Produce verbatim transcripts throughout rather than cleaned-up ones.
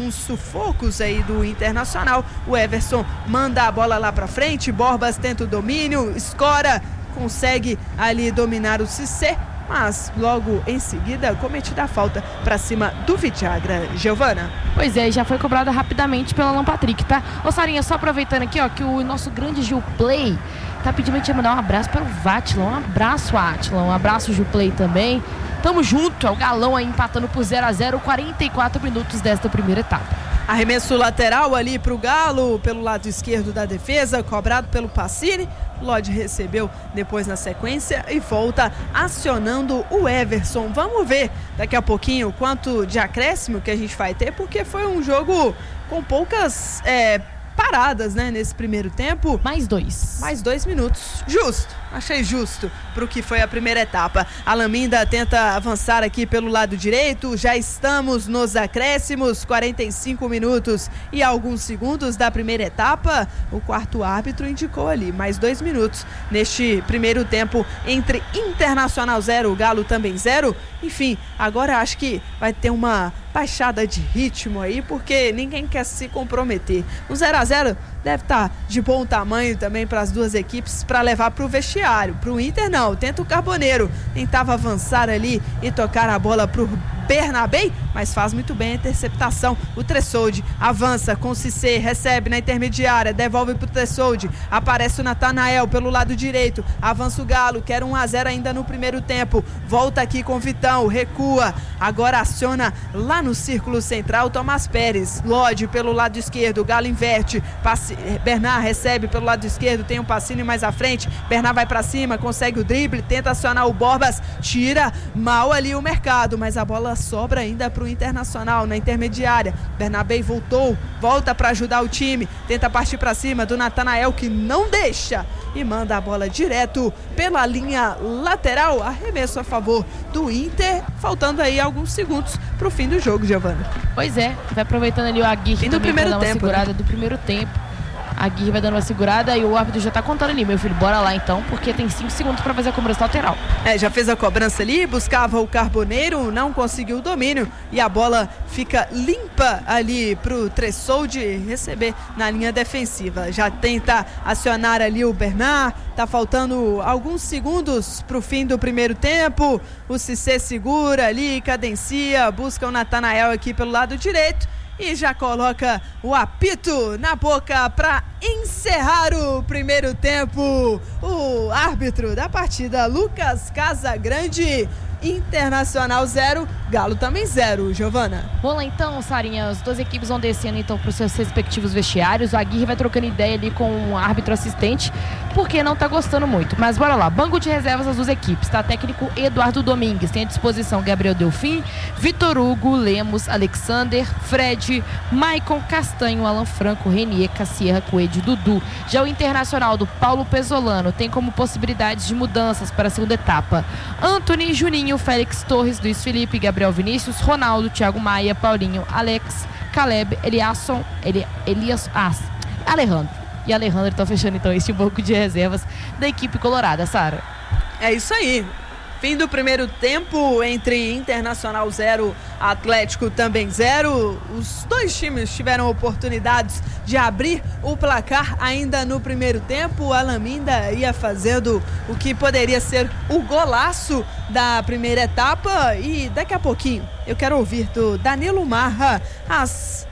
uns sufocos aí do Internacional. O Everson manda a bola lá pra frente, Borbas tenta o domínio, escora, consegue ali dominar o Cissé, mas logo em seguida cometida a falta para cima do Vidagra. Giovana. Pois é, já foi cobrada rapidamente pela Alan Patrick, tá? Ô Sarinha, só aproveitando aqui, ó, que o nosso grande Gil Play tá pedindo a gente mandar um abraço para o Vátila. Um abraço, Átila. Um abraço, Gil Play, também. Tamo junto, é o Galão aí empatando por zero a zero, quarenta e quatro minutos desta primeira etapa. Arremesso lateral ali pro Galo, pelo lado esquerdo da defesa, cobrado pelo Pacini. Lodi recebeu depois na sequência e volta acionando o Everson. Vamos ver daqui a pouquinho quanto de acréscimo que a gente vai ter, porque foi um jogo com poucas é, paradas, né, nesse primeiro tempo. Mais dois. Mais dois minutos. Justo. Achei justo para o que foi a primeira etapa. A Laminda tenta avançar aqui pelo lado direito. Já estamos nos acréscimos, quarenta e cinco minutos e alguns segundos da primeira etapa. O quarto árbitro indicou ali mais dois minutos neste primeiro tempo entre Internacional zero, Galo também zero. Enfim, agora acho que vai ter uma baixada de ritmo aí, porque ninguém quer se comprometer. O zero a zero deve estar de bom tamanho também para as duas equipes para levar para o vestiário. Para o Inter não, tenta o Carboneiro, tentava avançar ali e tocar a bola para o Bernabé, mas faz muito bem a interceptação. O Tressoldi avança com o Cissé, recebe na intermediária, devolve para o Tressoldi, aparece o Natanael pelo lado direito, avança o Galo, quer um a zero ainda no primeiro tempo, volta aqui com o Vitão, recua, agora aciona lá no círculo central Tomás Pérez. Lodi pelo lado esquerdo, o Galo inverte, passe... Bernard recebe pelo lado esquerdo, tem um Pacini mais à frente, Bernard vai para cima, consegue o drible, tenta acionar o Borbas, tira mal ali o Mercado, mas a bola sobra ainda para o Internacional na intermediária. Bernabé voltou, volta para ajudar o time, tenta partir para cima do Natanael, que não deixa e manda a bola direto pela linha lateral. Arremesso a favor do Inter, faltando aí alguns segundos para o fim do jogo, Giovana. Pois é, vai aproveitando ali o Aguirre do primeiro dar uma tempo, segurada, né? do primeiro tempo. A Aguirre vai dando uma segurada e o árbitro já tá contando ali, meu filho, bora lá então, porque tem cinco segundos para fazer a cobrança lateral. É, já fez a cobrança ali, buscava o Carboneiro, não conseguiu o domínio e a bola fica limpa ali pro Tressoldi receber na linha defensiva. Já tenta acionar ali o Bernard, tá faltando alguns segundos pro fim do primeiro tempo. O Cissé segura ali, cadencia, busca o Natanael aqui pelo lado direito e já coloca o apito na boca para encerrar o primeiro tempo. O árbitro da partida, Lucas Casagrande. Internacional zero, Galo também zero, Giovana. Vamos lá então, Sarinha, as duas equipes vão descendo então para os seus respectivos vestiários. O Aguirre vai trocando ideia ali com o árbitro assistente, porque não tá gostando muito. Mas bora lá, banco de reservas das duas equipes, tá? Técnico Eduardo Domingues, tem à disposição Gabriel Delfim, Vitor Hugo, Lemos, Alexander, Fred, Maicon, Castanho, Alan Franco, Renier, Cassierra, Coelho, Dudu. Já o Internacional do Paulo Pesolano tem como possibilidades de mudanças para a segunda etapa Antony, Juninho, Félix Torres, Luiz Felipe, Gabriel Vinícius, Ronaldo, Thiago Maia, Paulinho, Alex, Caleb, Eliasson, Eli, Elias, ah, Alejandro. E Alejandro estão fechando então este banco de reservas da equipe colorada, Sara. É isso aí. Fim do primeiro tempo entre Internacional zero, Atlético também zero. Os dois times tiveram oportunidades de abrir o placar ainda no primeiro tempo. A Laminda ia fazendo o que poderia ser o golaço da primeira etapa. E daqui a pouquinho eu quero ouvir do Danilo Marra as...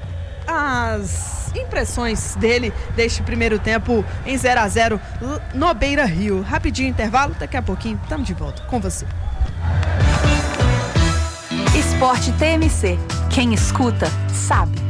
as impressões dele deste primeiro tempo em zero a zero no Beira Rio. Rapidinho intervalo, daqui a pouquinho estamos de volta com você. Esporte T M C. Quem escuta, sabe.